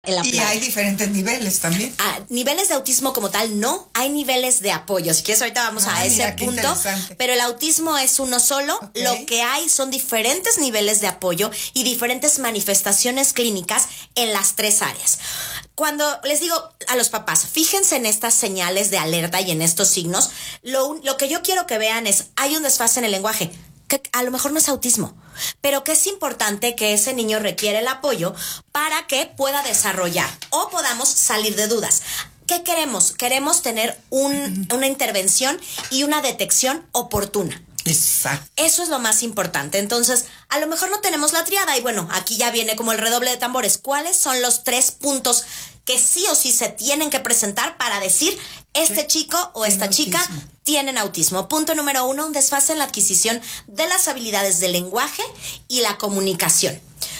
en la playa. Y hay diferentes niveles también. Niveles de autismo como tal, no. Hay niveles de apoyo. Si quieres, ahorita vamos a ese punto. Pero el autismo es uno solo. Okay. Lo que hay son diferentes niveles de apoyo y diferentes manifestaciones clínicas en las tres áreas. Cuando les digo a los papás, fíjense en estas señales de alerta y en estos signos, lo que yo quiero que vean es, hay un desfase en el lenguaje, que a lo mejor no es autismo, pero que es importante que ese niño requiere el apoyo para que pueda desarrollar o podamos salir de dudas. ¿Qué queremos? Queremos tener una intervención y una detección oportuna. Exacto. Eso es lo más importante. Entonces, a lo mejor no tenemos la triada y bueno, aquí ya viene como el redoble de tambores. ¿Cuáles son los 3 puntos que sí o sí se tienen que presentar para decir este chico o esta chica tienen autismo? Punto número 1, un desfase en la adquisición de las habilidades del lenguaje y la comunicación.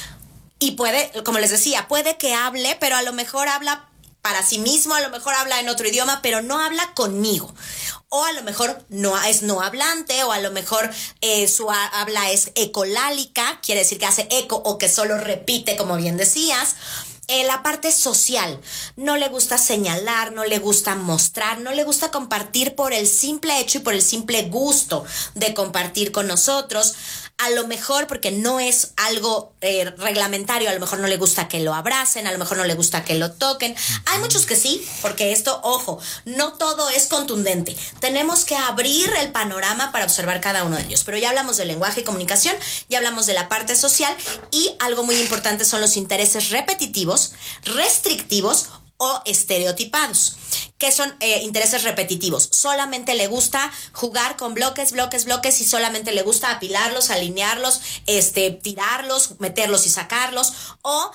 Y puede, como les decía, puede que hable, pero a lo mejor habla para sí mismo, a lo mejor habla en otro idioma, pero no habla conmigo. O a lo mejor no es no hablante, o a lo mejor su habla es ecolálica, quiere decir que hace eco o que solo repite, como bien decías. La parte social, no le gusta señalar, no le gusta mostrar, no le gusta compartir por el simple hecho y por el simple gusto de compartir con nosotros. A lo mejor porque no es algo reglamentario, a lo mejor no le gusta que lo abracen, a lo mejor no le gusta que lo toquen. Hay muchos que sí, porque esto, ojo, no todo es contundente. Tenemos que abrir el panorama para observar cada uno de ellos. Pero ya hablamos de lenguaje y comunicación, ya hablamos de la parte social y algo muy importante son los intereses repetitivos, restrictivos o estereotipados. ¿Qué son intereses repetitivos? Solamente le gusta jugar con bloques y solamente le gusta apilarlos, alinearlos, tirarlos, meterlos y sacarlos. O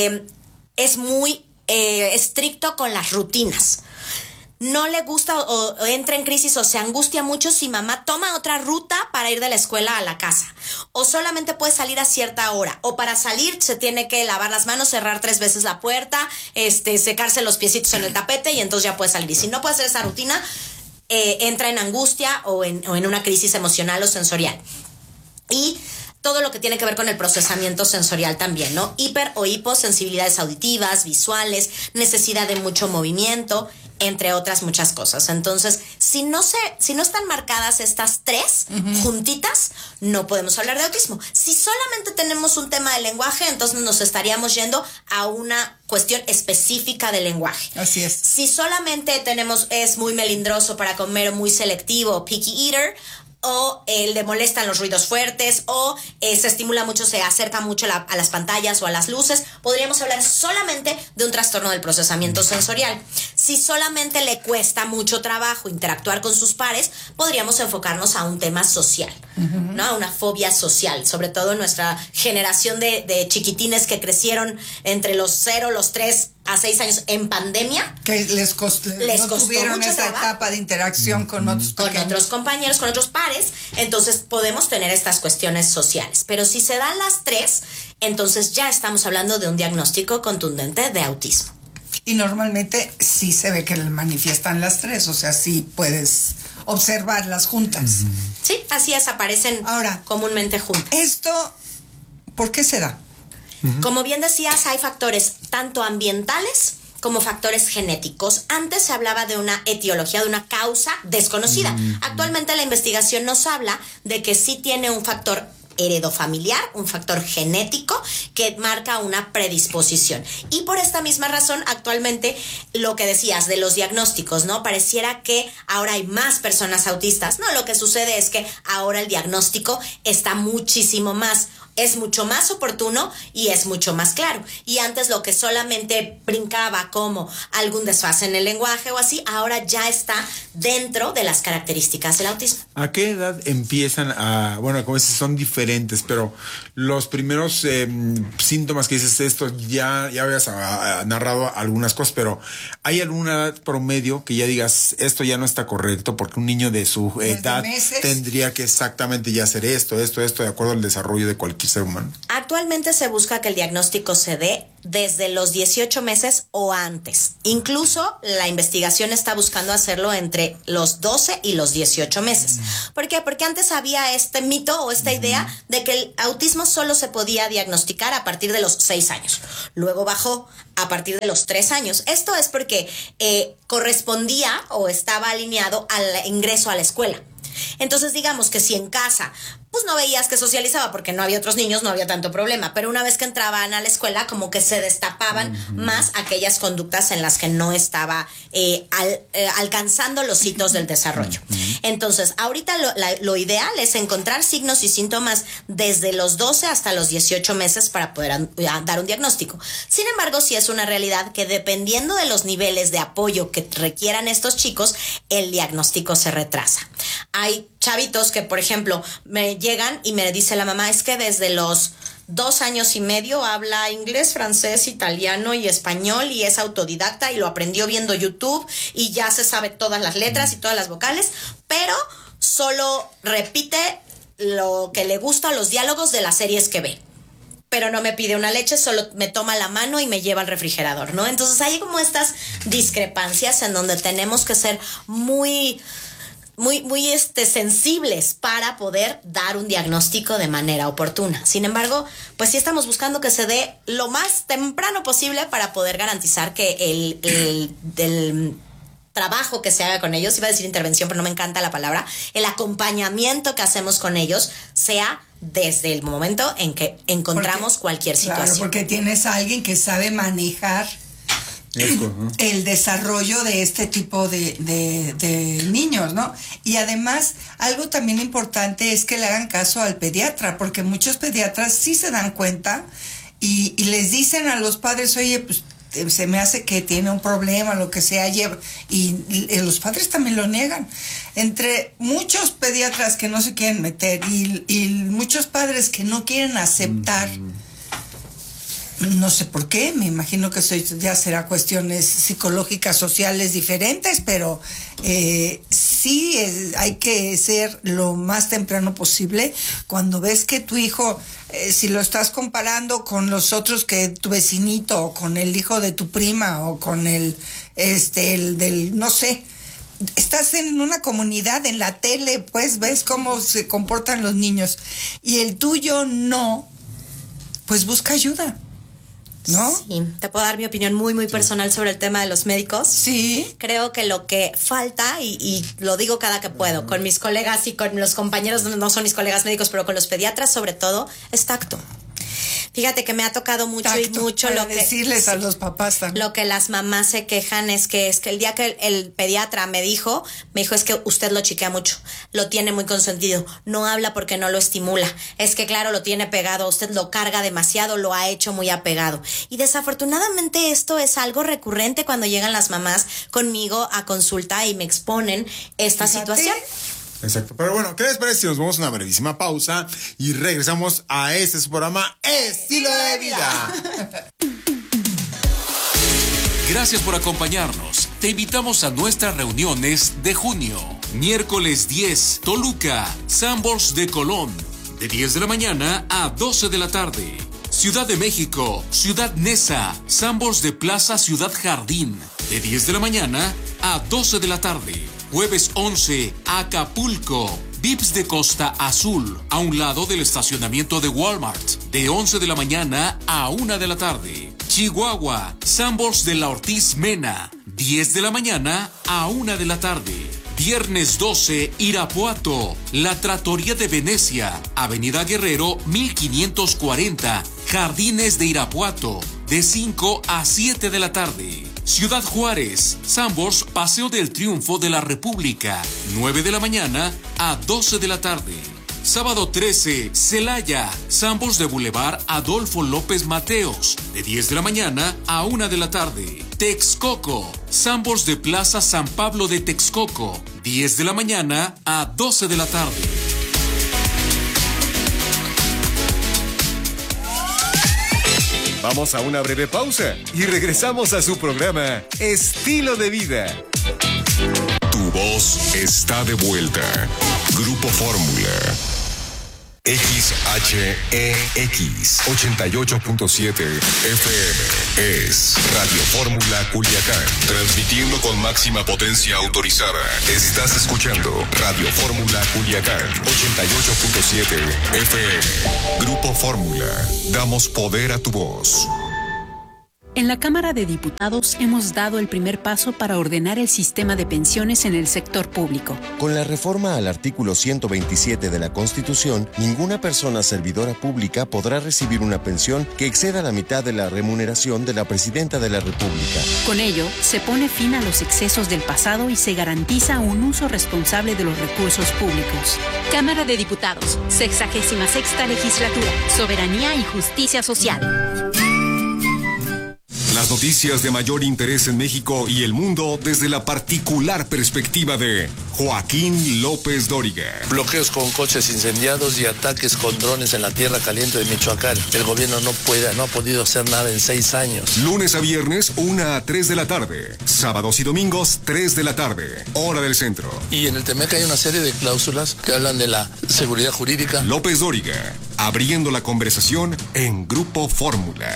es muy estricto con las rutinas. No le gusta o entra en crisis o se angustia mucho si mamá toma otra ruta para ir de la escuela a la casa. O solamente puede salir a cierta hora. O para salir se tiene que lavar las manos, cerrar 3 veces la puerta, secarse los piecitos en el tapete y entonces ya puede salir. Y si no puede hacer esa rutina, entra en angustia o en una crisis emocional o sensorial. Y todo lo que tiene que ver con el procesamiento sensorial también, ¿no? Hiper o hiposensibilidades auditivas, visuales, necesidad de mucho movimiento, entre otras muchas cosas. Entonces, si no están marcadas estas 3 juntitas, no podemos hablar de autismo. Si solamente tenemos un tema de lenguaje, entonces nos estaríamos yendo a una cuestión específica del lenguaje. Así es. Si solamente es muy melindroso para comer o muy selectivo, picky eater, o le molestan los ruidos fuertes, o se estimula mucho, se acerca mucho a las pantallas o a las luces, podríamos hablar solamente de un trastorno del procesamiento sensorial. Si solamente le cuesta mucho trabajo interactuar con sus pares, podríamos enfocarnos a un tema social, ¿no? A una fobia social, sobre todo en nuestra generación de chiquitines que crecieron entre los 0, los 3 a 6 años en pandemia. Que les costó tuvieron mucho esa trabajo. Etapa de interacción con otros pequeños. Con otros compañeros, con otros pares, entonces podemos tener estas cuestiones sociales. Pero si se dan las 3, entonces ya estamos hablando de un diagnóstico contundente de autismo. Y normalmente sí se ve que manifiestan las 3, o sea, sí puedes observarlas juntas. Sí, así es, aparecen ahora comúnmente juntas. ¿Esto por qué se da? Como bien decías, hay factores tanto ambientales como factores genéticos. Antes se hablaba de una etiología, de una causa desconocida. Actualmente la investigación nos habla de que sí tiene un factor heredofamiliar, un factor genético que marca una predisposición. Y por esta misma razón, actualmente, lo que decías de los diagnósticos, ¿no? Pareciera que ahora hay más personas autistas. No, lo que sucede es que ahora el diagnóstico está muchísimo más, es mucho más oportuno y es mucho más claro. Y antes lo que solamente brincaba como algún desfase en el lenguaje o así, ahora ya está dentro de las características del autismo. ¿A qué edad empiezan bueno, como dices, son diferentes, pero los primeros síntomas que dices, esto ya habías narrado algunas cosas, pero ¿hay alguna edad promedio que ya digas, esto ya no está correcto, porque un niño de su edad tendría que exactamente ya hacer esto, de acuerdo al desarrollo de cualquier cualquier ser humano. Actualmente se busca que el diagnóstico se dé desde los 18 meses o antes. Incluso la investigación está buscando hacerlo entre los 12 y los 18 meses. ¿Por qué? Porque antes había este mito o esta idea de que el autismo solo se podía diagnosticar a partir de los 6 años. Luego bajó a partir de los 3 años. Esto es porque correspondía o estaba alineado al ingreso a la escuela. Entonces, digamos que si en casa pues no veías que socializaba porque no había otros niños, no había tanto problema, pero una vez que entraban a la escuela como que se destapaban más aquellas conductas en las que no estaba alcanzando los hitos del desarrollo. Entonces, ahorita lo ideal es encontrar signos y síntomas desde los 12 hasta los 18 meses para poder dar un diagnóstico. Sin embargo, sí es una realidad que dependiendo de los niveles de apoyo que requieran estos chicos, el diagnóstico se retrasa. Hay chavitos que, por ejemplo, me llegan y me dice la mamá, es que desde los 2 años y medio habla inglés, francés, italiano y español y es autodidacta y lo aprendió viendo YouTube y ya se sabe todas las letras y todas las vocales, pero solo repite lo que le gusta, los diálogos de las series que ve. Pero no me pide una leche, solo me toma la mano y me lleva al refrigerador, ¿no? Entonces hay como estas discrepancias en donde tenemos que ser muy sensibles para poder dar un diagnóstico de manera oportuna. Sin embargo, pues sí estamos buscando que se dé lo más temprano posible para poder garantizar que el trabajo que se haga con ellos, iba a decir intervención, pero no me encanta la palabra, el acompañamiento que hacemos con ellos sea desde el momento en que encontramos cualquier situación. Claro, porque tienes a alguien que sabe manejar el desarrollo de este tipo de niños, ¿no? Y además, algo también importante es que le hagan caso al pediatra, porque muchos pediatras sí se dan cuenta y les dicen a los padres, oye, pues se me hace que tiene un problema, lo que sea, y los padres también lo niegan. Entre muchos pediatras que no se quieren meter y muchos padres que no quieren aceptar, no sé por qué, me imagino que eso ya será cuestiones psicológicas, sociales diferentes, pero sí hay que ser lo más temprano posible. Cuando ves que tu hijo, si lo estás comparando con los otros, que tu vecinito, o con el hijo de tu prima, o con el del, no sé, estás en una comunidad, en la tele, pues ves cómo se comportan los niños, y el tuyo no, pues busca ayuda, ¿no? Sí, te puedo dar mi opinión muy personal sobre el tema de los médicos. Sí. Creo que lo que falta, y lo digo cada que puedo, con mis colegas y con los compañeros, no son mis colegas médicos, pero con los pediatras sobre todo, es tacto. Fíjate que me ha tocado mucho lo que decirles a los papás también. Lo que las mamás se quejan es que el día que el pediatra me dijo es que usted lo chiquea mucho, lo tiene muy consentido, no habla porque no lo estimula, es que claro, lo tiene pegado, usted lo carga demasiado, lo ha hecho muy apegado. Y desafortunadamente esto es algo recurrente cuando llegan las mamás conmigo a consulta y me exponen esta situación. Exacto. Pero bueno, ¿qué les parece si nos vamos a una brevísima pausa y regresamos a su programa Estilo de Vida? Gracias por acompañarnos. Te invitamos a nuestras reuniones de junio. Miércoles 10, Toluca, Sanborns de Colón, de 10 de la mañana a 12 de la tarde. Ciudad de México, Ciudad Neza, Sanborns de Plaza Ciudad Jardín, de 10 de la mañana a 12 de la tarde. Jueves 11, Acapulco, Vips de Costa Azul, a un lado del estacionamiento de Walmart, de 11 de la mañana a 1 de la tarde. Chihuahua, Sanborns de la Ortiz Mena, 10 de la mañana a 1 de la tarde. Viernes 12, Irapuato, La Trattoria de Venecia, Avenida Guerrero 1540, Jardines de Irapuato, de 5 a 7 de la tarde. Ciudad Juárez, Sanborns Paseo del Triunfo de la República, 9 de la mañana a 12 de la tarde. Sábado 13, Celaya, Sanborns de Boulevard Adolfo López Mateos, de 10 de la mañana a 1 de la tarde. Texcoco, Sanborns de Plaza San Pablo de Texcoco, 10 de la mañana a 12 de la tarde. Vamos a una breve pausa y regresamos a su programa Estilo de Vida. Tu voz está de vuelta. Grupo Fórmula. XHEX 88.7 FM es Radio Fórmula Culiacán, transmitiendo con máxima potencia autorizada. Estás escuchando Radio Fórmula Culiacán 88.7 FM. Grupo Fórmula, damos poder a tu voz. En la Cámara de Diputados hemos dado el primer paso para ordenar el sistema de pensiones en el sector público. Con la reforma al artículo 127 de la Constitución, ninguna persona servidora pública podrá recibir una pensión que exceda la mitad de la remuneración de la Presidenta de la República. Con ello, se pone fin a los excesos del pasado y se garantiza un uso responsable de los recursos públicos. Cámara de Diputados, 66ª Legislatura, Soberanía y Justicia Social. Las noticias de mayor interés en México y el mundo desde la particular perspectiva de Joaquín López Dóriga. Bloqueos con coches incendiados y ataques con drones en la tierra caliente de Michoacán. El gobierno no ha podido hacer nada en 6 años. Lunes a viernes, 1 a 3 de la tarde. Sábados y domingos, 3 de la tarde. Hora del centro. Y en el TEMEC hay una serie de cláusulas que hablan de la seguridad jurídica. López Dóriga, abriendo la conversación en Grupo Fórmula.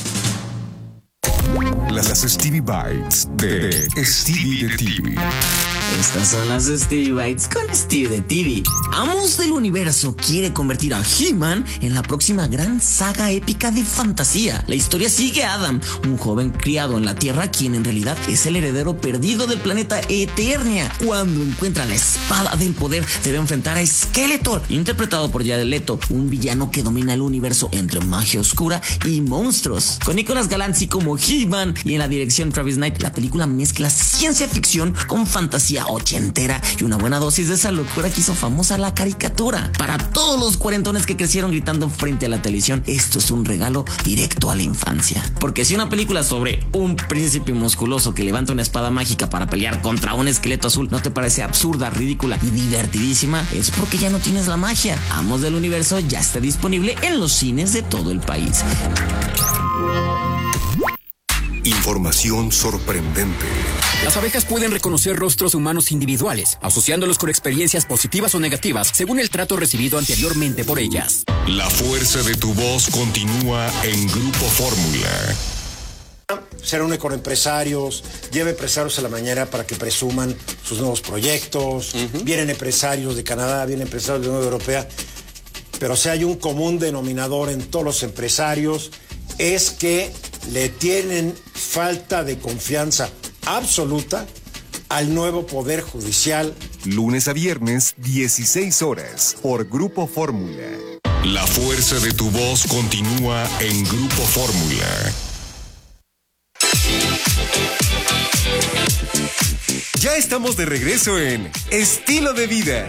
Las Stevie Bites de Stevie de TV. Estas son las Stevie Bites con Stevie de TV. Amos del Universo quiere convertir a He-Man en la próxima gran saga épica de fantasía. La historia sigue a Adam, un joven criado en la Tierra, quien en realidad es el heredero perdido del planeta Eternia. Cuando encuentra la espada del poder, debe enfrentar a Skeletor, interpretado por Jared Leto, un villano que domina el universo entre magia oscura y monstruos. Con Nicolas Galanzi como He-Man y en la dirección Travis Knight, la película mezcla ciencia ficción con fantasía ochentera y una buena dosis de esa locura que hizo famosa la caricatura. Para todos los cuarentones que crecieron gritando frente a la televisión, esto es un regalo directo a la infancia. Porque si una película sobre un príncipe musculoso que levanta una espada mágica para pelear contra un esqueleto azul no te parece absurda, ridícula y divertidísima, es porque ya no tienes la magia. Amos del Universo ya está disponible en los cines de todo el país. Información sorprendente. Las abejas pueden reconocer rostros humanos individuales, asociándolos con experiencias positivas o negativas según el trato recibido anteriormente por ellas. La fuerza de tu voz continúa en Grupo Fórmula. Se reúne con empresarios, lleva empresarios a la mañana para que presuman sus nuevos proyectos. Vienen empresarios de Canadá, vienen empresarios de la Unión Europea. Pero si hay un común denominador en todos los empresarios, es que le tienen falta de confianza absoluta al nuevo Poder Judicial. Lunes a viernes, 16 horas, por Grupo Fórmula. La fuerza de tu voz continúa en Grupo Fórmula. Ya estamos de regreso en Estilo de Vida.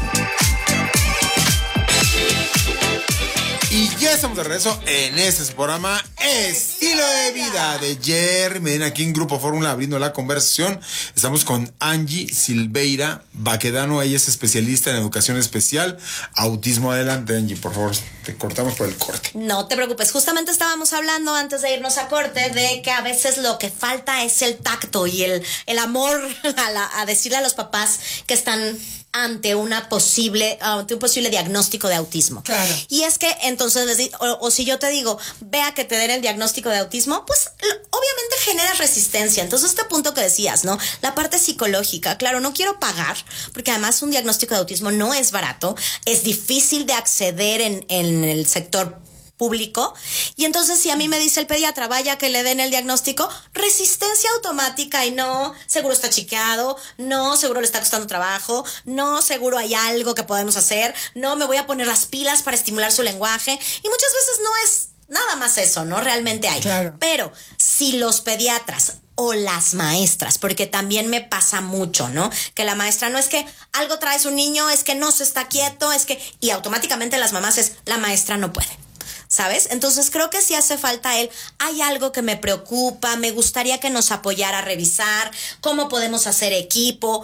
Y ya estamos de regreso en este programa Estilo de Vida de Jerry Medina, aquí en Grupo Fórmula, abriendo la conversación. Estamos con Angie Silveira Baquedano, ella es especialista en educación especial, autismo. Adelante, Angie, por favor, te cortamos por el corte. No te preocupes, justamente estábamos hablando antes de irnos a corte de que a veces lo que falta es el tacto y el amor a decirle a los papás que están ante un posible diagnóstico de autismo. Claro. Y es que entonces, o si yo te digo, vea que te den el diagnóstico de autismo, pues obviamente generas resistencia. Entonces este punto que decías, ¿no? La parte psicológica, claro, no quiero pagar, porque además un diagnóstico de autismo no es barato, es difícil de acceder en el sector público. Y entonces si a mí me dice el pediatra, vaya que le den el diagnóstico, resistencia automática y no, seguro está chiqueado, no, seguro le está costando trabajo, no, seguro hay algo que podemos hacer, no, me voy a poner las pilas para estimular su lenguaje. Y muchas veces no es nada más eso, ¿no? Realmente hay. Claro. Pero si los pediatras o las maestras, porque también me pasa mucho, ¿no? Que la maestra no es que algo trae su niño, es que no se está quieto, es que... Y automáticamente las mamás es, la maestra no puede. ¿Sabes? Entonces creo que sí hace falta hay algo que me preocupa, me gustaría que nos apoyara a revisar, cómo podemos hacer equipo.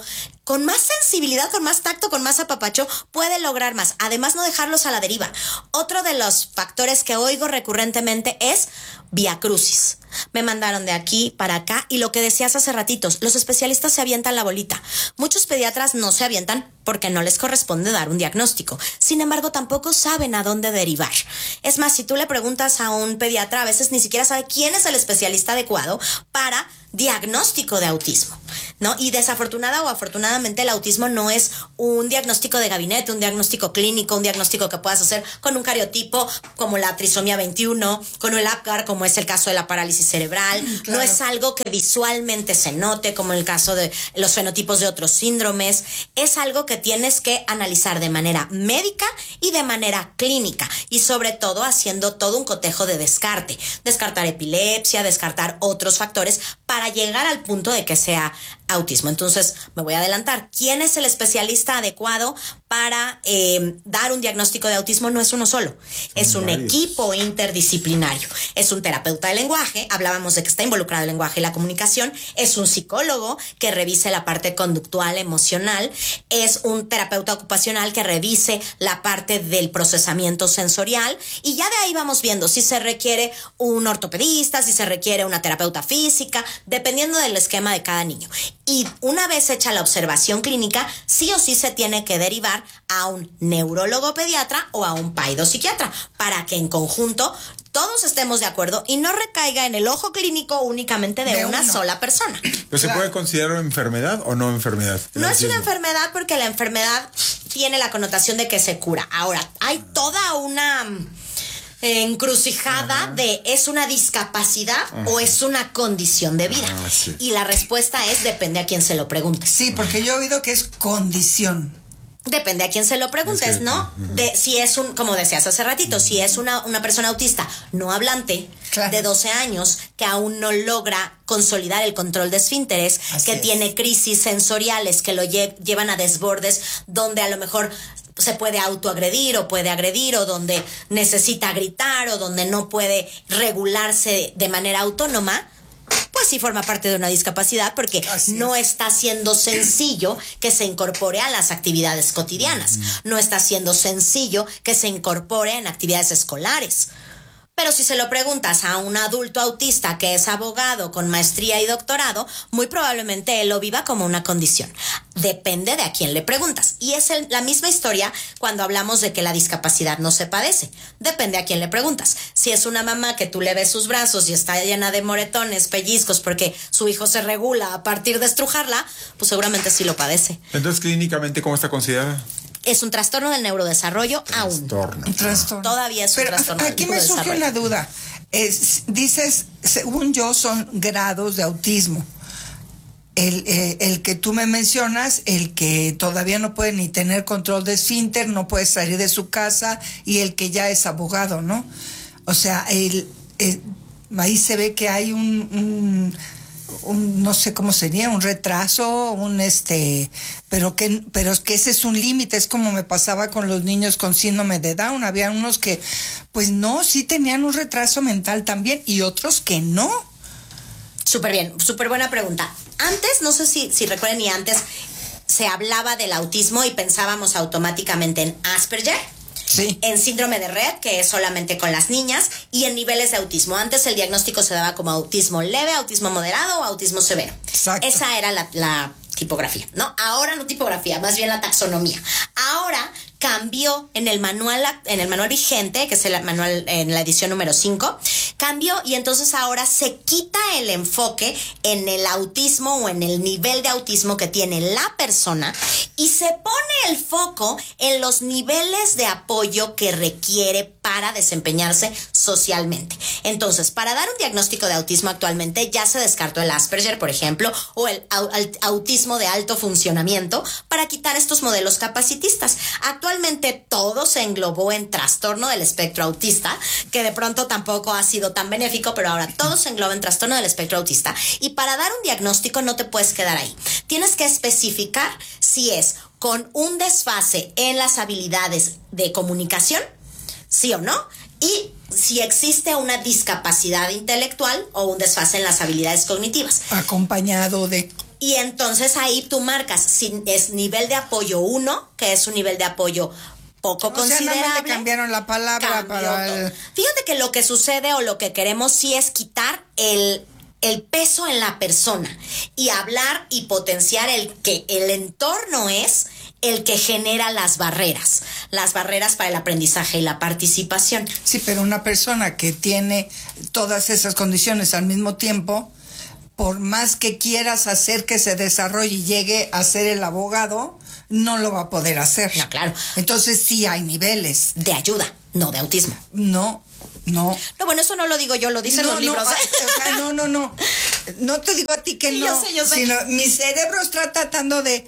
con más sensibilidad, con más tacto, con más apapacho, puede lograr más. Además, no dejarlos a la deriva. Otro de los factores que oigo recurrentemente es viacrucis. Me mandaron de aquí para acá y lo que decías hace ratitos, los especialistas se avientan la bolita. Muchos pediatras no se avientan porque no les corresponde dar un diagnóstico. Sin embargo, tampoco saben a dónde derivar. Es más, si tú le preguntas a un pediatra, a veces ni siquiera sabe quién es el especialista adecuado para diagnóstico de autismo, ¿no? Y desafortunada o afortunadamente el autismo no es un diagnóstico de gabinete, un diagnóstico clínico, un diagnóstico que puedas hacer con un cariotipo como la trisomía 21, con el APGAR como es el caso de la parálisis cerebral. Claro. No es algo que visualmente se note como el caso de los fenotipos de otros síndromes. Es algo que tienes que analizar de manera médica y de manera clínica y sobre todo haciendo todo un cotejo de descarte. Descartar epilepsia, descartar otros factores para llegar al punto de que sea autismo. Entonces, me voy a adelantar. ¿Quién es el especialista adecuado para dar un diagnóstico de autismo? No es uno solo. Es un equipo interdisciplinario. Es un terapeuta de lenguaje. Hablábamos de que está involucrado el lenguaje y la comunicación. Es un psicólogo que revise la parte conductual, emocional. Es un terapeuta ocupacional que revise la parte del procesamiento sensorial. Y ya de ahí vamos viendo si se requiere un ortopedista, si se requiere una terapeuta física, dependiendo del esquema de cada niño. Y una vez hecha la observación clínica, sí o sí se tiene que derivar a un neurólogo pediatra o a un paidopsiquiatra para que en conjunto todos estemos de acuerdo y no recaiga en el ojo clínico únicamente de una sola persona. ¿Pero se puede considerar enfermedad o no enfermedad? No es una enfermedad porque la enfermedad tiene la connotación de que se cura. Ahora, hay toda una encrucijada de ¿es una discapacidad o es una condición de vida? Sí. Y la respuesta es depende a quién se lo pregunte. Sí, porque yo he oído que es condición. Depende a quién se lo preguntes, ¿no? De si es como decías hace ratito, si es una persona autista no hablante, claro, de 12 años que aún no logra consolidar el control de esfínteres, que tiene crisis sensoriales que lo llevan a desbordes donde a lo mejor se puede autoagredir o puede agredir o donde necesita gritar o donde no puede regularse de manera autónoma, pues sí forma parte de una discapacidad porque no está siendo sencillo que se incorpore a las actividades cotidianas, no está siendo sencillo que se incorpore en actividades escolares. Pero si se lo preguntas a un adulto autista que es abogado con maestría y doctorado, muy probablemente él lo viva como una condición. Depende de a quién le preguntas. Y es la misma historia cuando hablamos de que la discapacidad no se padece. Depende a quién le preguntas. Si es una mamá que tú le ves sus brazos y está llena de moretones, pellizcos, porque su hijo se regula a partir de estrujarla, pues seguramente sí lo padece. Entonces, clínicamente, ¿cómo está considerada? Es un trastorno del neurodesarrollo aún. Un trastorno. Todavía es un trastorno del neurodesarrollo. Aquí me surge una duda. Dices, según yo, son grados de autismo. El que tú me mencionas, el que todavía no puede ni tener control de esfínter, no puede salir de su casa, y el que ya es abogado, ¿no? O sea, ahí se ve que hay un no sé cómo sería, un retraso, pero es que ese es un límite. Es como me pasaba con los niños con síndrome de Down. Había unos que, pues no, sí tenían un retraso mental también, y otros que no. Súper bien, súper buena pregunta. Antes, no sé si recuerden, y antes se hablaba del autismo y pensábamos automáticamente en Asperger. Sí. En síndrome de Rett, que es solamente con las niñas, y en niveles de autismo. Antes el diagnóstico se daba como autismo leve, autismo moderado o autismo severo. Exacto. Esa era la tipografía, ¿no? Ahora no tipografía, más bien la taxonomía. Ahora cambió en el manual vigente, que es el manual en la edición número 5, cambió, y entonces ahora se quita el enfoque en el autismo o en el nivel de autismo que tiene la persona y se pone el foco en los niveles de apoyo que requiere para desempeñarse socialmente. Entonces, para dar un diagnóstico de autismo actualmente ya se descartó el Asperger, por ejemplo, o el autismo de alto funcionamiento, para quitar estos modelos capacitistas. Actualmente todo se englobó en trastorno del espectro autista, que de pronto tampoco ha sido tan benéfico, pero ahora todo se engloba en trastorno del espectro autista. Y para dar un diagnóstico no te puedes quedar ahí. Tienes que especificar si es con un desfase en las habilidades de comunicación, sí o no, y si existe una discapacidad intelectual o un desfase en las habilidades cognitivas. Acompañado de Y entonces ahí tú marcas si es nivel de apoyo 1, que es un nivel de apoyo poco considerable. Nada más le cambiaron la palabra para Fíjate que lo que sucede o lo que queremos sí es quitar el peso en la persona y hablar y potenciar el que el entorno es el que genera las barreras para el aprendizaje y la participación. Sí, pero una persona que tiene todas esas condiciones al mismo tiempo, por más que quieras hacer que se desarrolle y llegue a ser el abogado, no lo va a poder hacer. No, claro. Entonces sí hay niveles. De ayuda, no de autismo. No. No, bueno, eso no lo digo yo, lo dicen los libros. No. No te digo a ti que no. Yo sé. Sino mi cerebro está tratando de...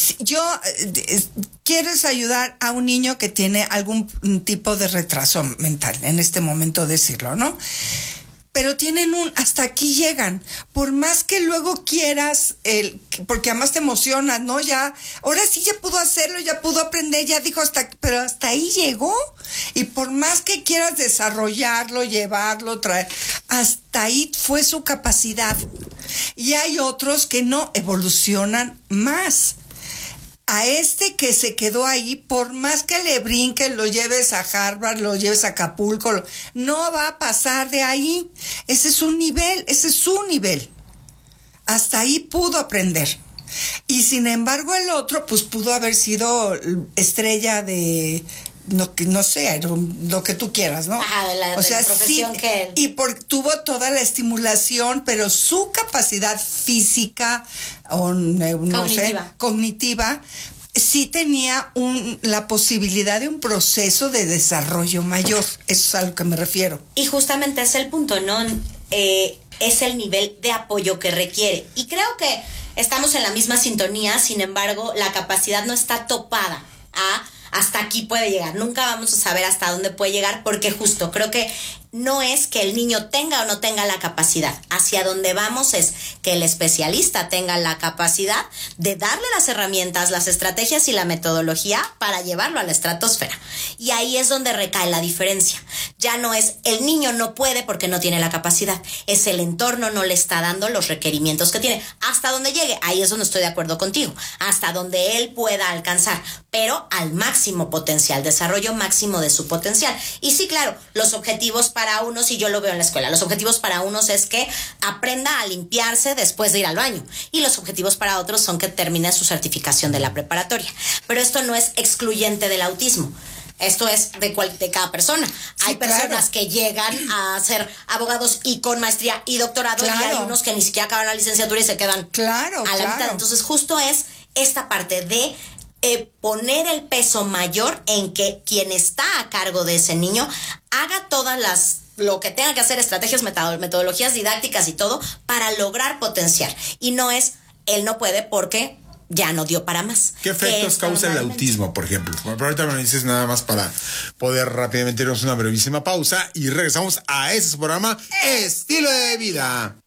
¿Quieres ayudar a un niño que tiene algún tipo de retraso mental? En este momento decirlo, ¿no? Pero tienen hasta aquí llegan. Por más que luego quieras, porque además te emocionas, ¿no? Ya, ahora sí ya pudo hacerlo, ya pudo aprender, ya dijo pero hasta ahí llegó. Y por más que quieras desarrollarlo, llevarlo, traer, hasta ahí fue su capacidad. Y hay otros que no evolucionan más. A este que se quedó ahí, por más que le brinques, lo lleves a Harvard, lo lleves a Acapulco, no va a pasar de ahí. Ese es su nivel. Hasta ahí pudo aprender. Y sin embargo el otro, pues pudo haber sido estrella de... No sé, lo que tú quieras, ¿no? Ajá, de la profesión sí, que él. Y tuvo toda la estimulación, pero su capacidad física o cognitiva, sí tenía la posibilidad de un proceso de desarrollo mayor. Eso es a lo que me refiero. Y justamente es el punto, ¿no? Es el nivel de apoyo que requiere. Y creo que estamos en la misma sintonía, sin embargo, la capacidad no está topada hasta aquí puede llegar. Nunca vamos a saber hasta dónde puede llegar, porque justo creo que no es que el niño tenga o no tenga la capacidad. Hacia donde vamos es que el especialista tenga la capacidad de darle las herramientas, las estrategias y la metodología para llevarlo a la estratosfera. Y ahí es donde recae la diferencia. Ya no es el niño no puede porque no tiene la capacidad, es el entorno no le está dando los requerimientos que tiene. Hasta donde llegue, ahí es donde estoy de acuerdo contigo. Hasta donde él pueda alcanzar, pero al máximo potencial, desarrollo máximo de su potencial. Y sí, claro, los objetivos para unos, y yo lo veo en la escuela, los objetivos para unos es que aprenda a limpiarse después de ir al baño, y los objetivos para otros son que termine su certificación de la preparatoria. Pero esto no es excluyente del autismo. Esto es de cada persona. Sí, hay personas que llegan a ser abogados y con maestría y doctorado, y hay unos que ni siquiera acaban la licenciatura y se quedan a la mitad. Entonces justo es esta parte de poner el peso mayor en que quien está a cargo de ese niño haga lo que tenga que hacer, estrategias, metodologías didácticas y todo, para lograr potenciar. Y no es, él no puede porque ya no dio para más. ¿Qué efectos causa el autismo, por ejemplo? Pero ahorita me lo dices nada más para poder rápidamente irnos una brevísima pausa y regresamos a ese programa Estilo de Vida.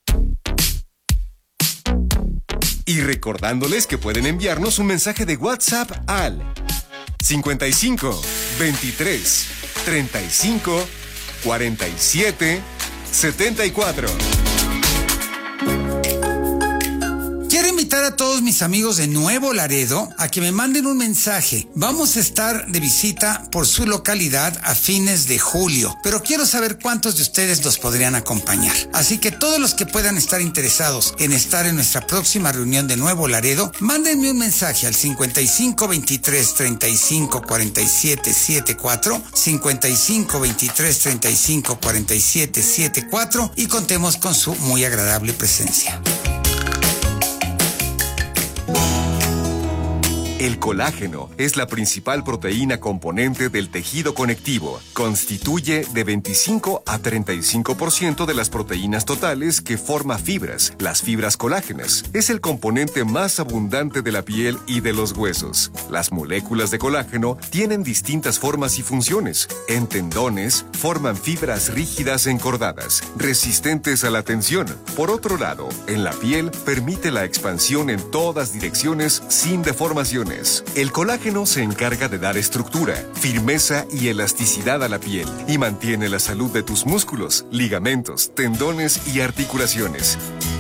Y recordándoles que pueden enviarnos un mensaje de WhatsApp al 55 23 35 47 74. Quiero invitar a todos mis amigos de Nuevo Laredo a que me manden un mensaje. Vamos a estar de visita por su localidad a fines de julio, pero quiero saber cuántos de ustedes los podrían acompañar. Así que todos los que puedan estar interesados en estar en nuestra próxima reunión de Nuevo Laredo, mándenme un mensaje al 55 23 35 47 74, 55 23 35 47 74, y contemos con su muy agradable presencia. El colágeno es la principal proteína componente del tejido conectivo. Constituye de 25 a 35% de las proteínas totales que forma fibras, las fibras colágenas. Es el componente más abundante de la piel y de los huesos. Las moléculas de colágeno tienen distintas formas y funciones. En tendones, forman fibras rígidas encordadas, resistentes a la tensión. Por otro lado, en la piel, permite la expansión en todas direcciones sin deformaciones. El colágeno se encarga de dar estructura, firmeza y elasticidad a la piel y mantiene la salud de tus músculos, ligamentos, tendones y articulaciones.